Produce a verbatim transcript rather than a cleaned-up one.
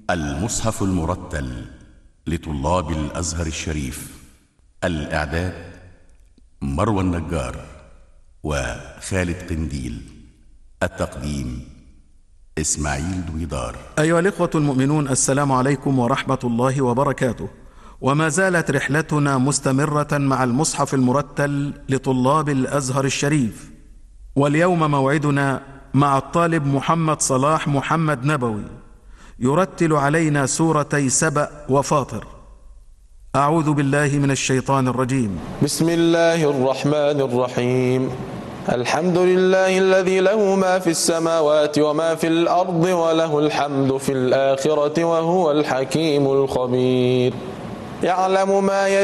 المصحف المرتل لطلاب الأزهر الشريف. الإعداد مروى النجار وخالد قنديل. التقديم إسماعيل دويدار. أيها الإخوة المؤمنون، السلام عليكم ورحمة الله وبركاته. وما زالت رحلتنا مستمرة مع المصحف المرتل لطلاب الأزهر الشريف، واليوم موعدنا مع الطالب محمد صلاح محمد نبوي يرتل علينا سورتي سبأ وفاطر. أعوذ بالله من الشيطان الرجيم. بسم الله الرحمن الرحيم. الحمد لله الذي له ما في السماوات وما في الأرض وله الحمد في الآخرة وهو الحكيم الخبير. يعلم ما